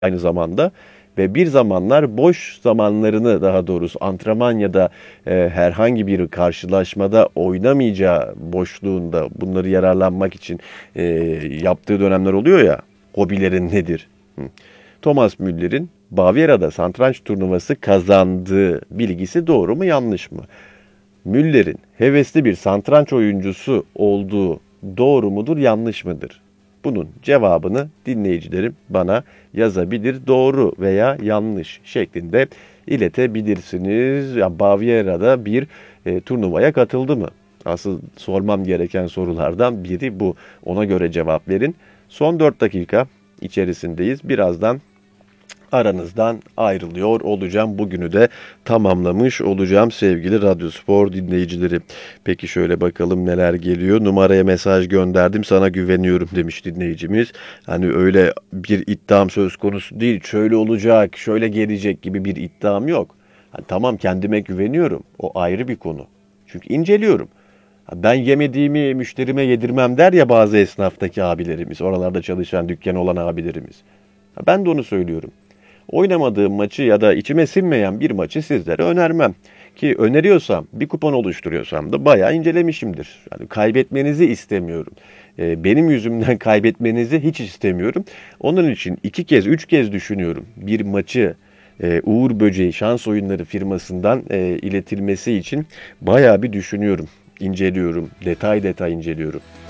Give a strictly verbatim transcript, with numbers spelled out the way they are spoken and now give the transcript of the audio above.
aynı zamanda ve bir zamanlar boş zamanlarını, daha doğrusu antrenman ya da e, herhangi bir karşılaşmada oynamayacağı boşluğunda bunları yararlanmak için e, yaptığı dönemler oluyor ya. Hobilerin nedir? Hı. Thomas Müller'in Bavyera'da satranç turnuvası kazandığı bilgisi doğru mu yanlış mı? Müller'in hevesli bir satranç oyuncusu olduğu doğru mudur yanlış mıdır? Bunun cevabını dinleyicilerim bana yazabilir. Doğru veya yanlış şeklinde iletebilirsiniz. Ya Bavyera'da bir e, turnuvaya katıldı mı? Asıl sormam gereken sorulardan biri bu. Ona göre cevap verin. Son dört dakika içerisindeyiz. Birazdan aranızdan ayrılıyor olacağım. Bugünü de tamamlamış olacağım sevgili Radyospor dinleyicileri. Peki şöyle bakalım neler geliyor. Numaraya mesaj gönderdim, sana güveniyorum demiş dinleyicimiz. Hani öyle bir iddiam söz konusu değil. Şöyle olacak, şöyle gelecek gibi bir iddiam yok. Hani tamam, kendime güveniyorum. O ayrı bir konu. Çünkü inceliyorum. Ben yemediğimi müşterime yedirmem der ya bazı esnaftaki abilerimiz, oralarda çalışan, dükkan olan abilerimiz. Ben de onu söylüyorum. Oynamadığım maçı ya da içime sinmeyen bir maçı sizlere önermem. Ki öneriyorsam, bir kupon oluşturuyorsam da bayağı incelemişimdir. Yani kaybetmenizi istemiyorum. Ee, benim yüzümden kaybetmenizi hiç istemiyorum. Onun için iki kez, üç kez düşünüyorum. Bir maçı e, Uğur Böceği Şans Oyunları firmasından e, iletilmesi için bayağı bir düşünüyorum, inceliyorum, detay detay inceliyorum.